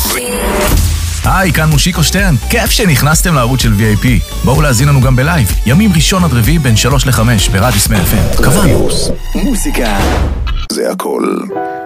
היי, כאן מושיקו שטרן, כיף שנכנסתם לערוץ של VIP. בואו להזין לנו גם בלייב, ימים ראשון עד רביעי בין 3 ל-5 ברדיו סמל FM. קבענו. מוזיקה זה הכל.